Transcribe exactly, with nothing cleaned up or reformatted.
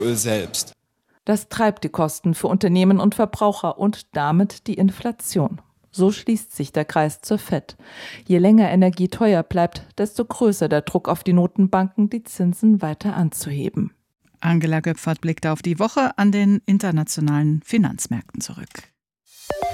Öl selbst. Das treibt die Kosten für Unternehmen und Verbraucher und damit die Inflation. So schließt sich der Kreis zur Fed. Je länger Energie teuer bleibt, desto größer der Druck auf die Notenbanken, die Zinsen weiter anzuheben. Angela Göpfert blickte auf die Woche an den internationalen Finanzmärkten zurück.